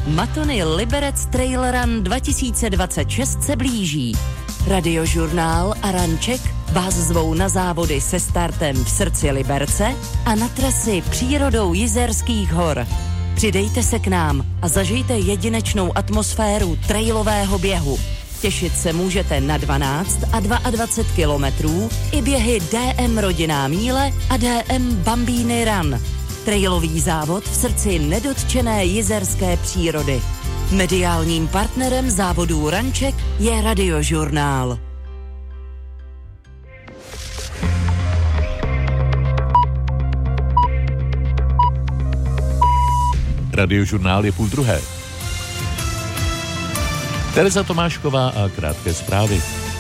Matony Liberec Trail Run 2026 se blíží. Radiožurnál a Ranček vás zvou na závody se startem v srdci Liberce a na trasy přírodou Jizerských hor. Přidejte se k nám a zažijte jedinečnou atmosféru trailového běhu. Těšit se můžete na 12 a 22 kilometrů i běhy DM Rodinná míle a DM Bambíny Run. Trailový závod v srdci nedotčené jizerské přírody. Mediálním partnerem závodů Ranček je Radiožurnál. Radiožurnál je 12:30. Tereza Tomášková a krátké zprávy.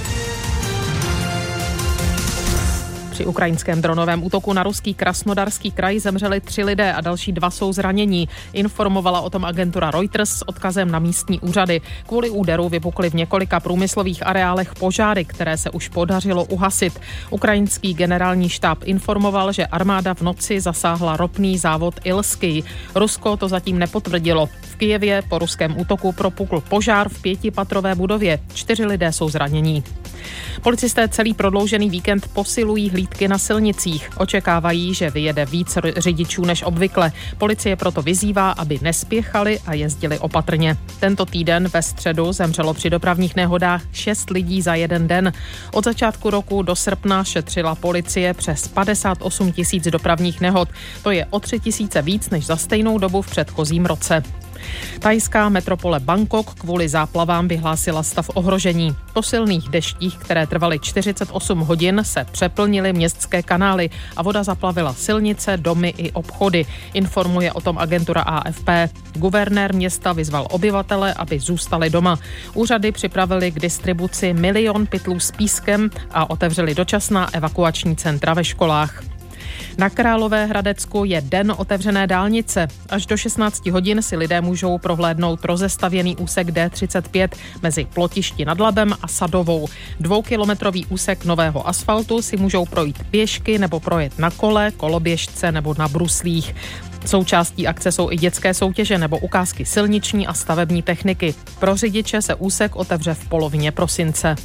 Při ukrajinském dronovém útoku na ruský Krasnodarský kraj zemřeli 3 lidé a další 2 jsou zranění. Informovala o tom agentura Reuters s odkazem na místní úřady. Kvůli úderu vypukly v několika průmyslových areálech požáry, které se už podařilo uhasit. Ukrajinský generální štáb informoval, že armáda v noci zasáhla ropný závod Ilský. Rusko to zatím nepotvrdilo. V Kyjevě po ruském útoku propukl požár v 5patrové budově. 4 lidé jsou zranění. Policisté celý prodloužený víkend posilují hlídky na silnicích. Očekávají, že vyjede víc řidičů než obvykle. Policie proto vyzývá, aby nespěchali a jezdili opatrně. Tento týden ve středu zemřelo při dopravních nehodách 6 lidí za jeden den. Od začátku roku do srpna šetřila policie přes 58 000 dopravních nehod. To je o 3 000 víc než za stejnou dobu v předchozím roce. Thajská metropole Bangkok kvůli záplavám vyhlásila stav ohrožení. Po silných deštích, které trvaly 48 hodin, se přeplnily městské kanály a voda zaplavila silnice, domy i obchody. Informuje o tom agentura AFP. Guvernér města vyzval obyvatele, aby zůstali doma. Úřady připravili k distribuci 1 000 000 pytlů s pískem a otevřeli dočasná evakuační centra ve školách. Na Královéhradecku je den otevřené dálnice. Až do 16 hodin si lidé můžou prohlédnout rozestavěný úsek D35 mezi Plotišti nad Labem a Sadovou. 2kilometrový úsek nového asfaltu si můžou projít pěšky nebo projet na kole, koloběžce nebo na bruslích. Součástí akce jsou i dětské soutěže nebo ukázky silniční a stavební techniky. Pro řidiče se úsek otevře v polovině prosince.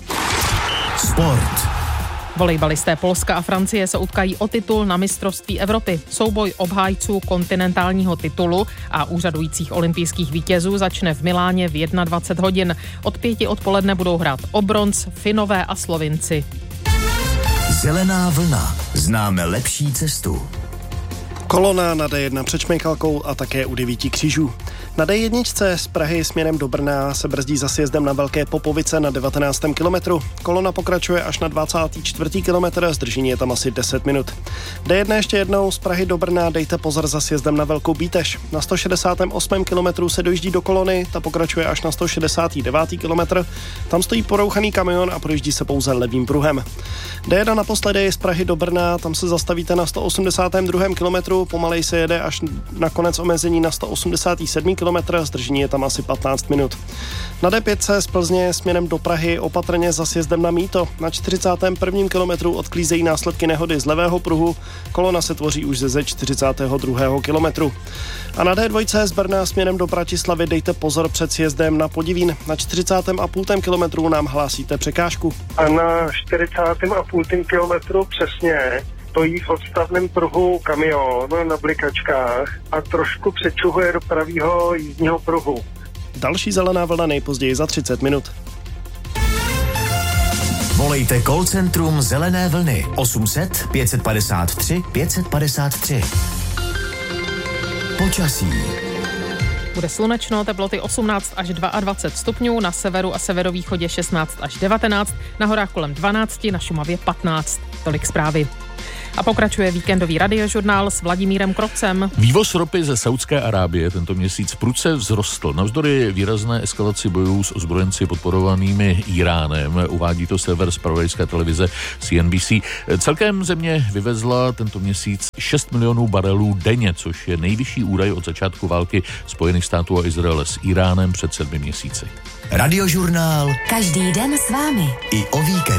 Sport. Volejbalisté Polska a Francie se utkají o titul na mistrovství Evropy. Souboj obhájců kontinentálního titulu a úřadujících olympijských vítězů začne v Miláně v 21 hodin. Od 5 odpoledne budou hrát o bronz Finové a Slovinci. Zelená vlna. Známe lepší cestu. Kolona na D1 před Šmejchalkou a také u 9 křížů. Na D1 z Prahy směrem do Brna se brzdí za sjezdem na Velké Popovice na 19. kilometru. Kolona pokračuje až na 24. kilometr, zdržení je tam asi 10 minut. D1 ještě jednou z Prahy do Brna, dejte pozor za sjezdem na Velkou Bíteš. Na 168. kilometru se dojíždí do kolony, ta pokračuje až na 169. kilometr. Tam stojí porouchaný kamion a projíždí se pouze levým pruhem. D1 naposledy z Prahy do Brna, tam se zastavíte na 182. kilometru, pomalej se jede až na konec omezení na 187. kilometr, zdržení je tam asi 15 minut. Na D5 z Plzně směrem do Prahy opatrně za sjezdem na Mýto. Na 41. kilometru odklízejí následky nehody z levého pruhu, kolona se tvoří už ze 42. kilometru. A na D2 z Brna směrem do Bratislavy dejte pozor před sjezdem na Podivín. Na 40,5 kilometru nám hlásíte překážku. A na 40,5 kilometru přesně stojí v odstavném pruhu kamion na blikačkách a trošku přečuhuje do pravého jízdního pruhu. Další zelená vlna nejpozději za 30 minut. Volejte call centrum Zelené vlny 800 553 553. Počasí. Bude slunečno, teploty 18 až 22 stupňů, na severu a severovýchodě 16 až 19, na horách kolem 12, na Šumavě 15. Tolik zprávy. A pokračuje víkendový radiožurnál s Vladimírem Krocem. Vývoz ropy ze Saúdské Arábie tento měsíc prudce vzrostl. Navzdory výrazné eskalaci bojů s ozbrojenci podporovanými Íránem, uvádí to server zpravodajské televize CNBC. Celkem země vyvezla tento měsíc 6 milionů barelů denně, což je nejvyšší údaj od začátku války Spojených států a Izraele s Íránem před 7 měsíci. Radiožurnál Každý den s vámi. i o víkendu.